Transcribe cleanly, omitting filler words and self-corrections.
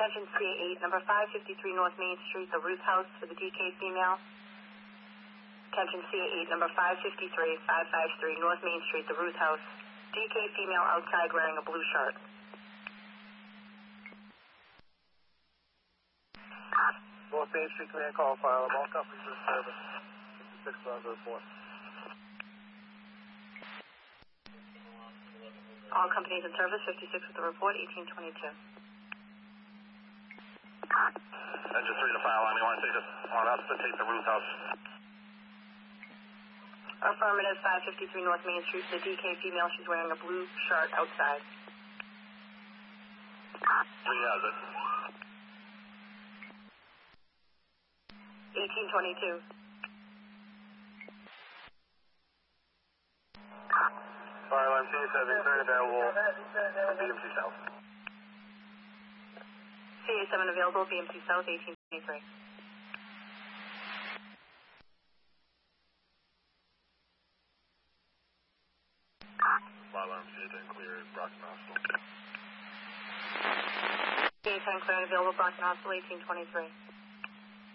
Attention CA8, number 553 North Main Street, the Ruth House for the DK female. Attention CA8, number 553 North Main Street, the Ruth House. DK female outside wearing a blue shirt. North Main Street, command call file. All companies in service. 56 on the report. All companies in service, 56 with the report, 1822. Engine 3 to file on. You want to take us to take the Ruth House? Affirmative, 553 North Main Street, the DK female, she's wearing a blue shirt outside. 3 has it. 1822. Fire alarm CA7, current available from BMC South. CA7 available, BMC South, 1823. Fire alarm CA10 clear, Brockton Hospital. CA10 clear and available, Brockton Hospital, 1823.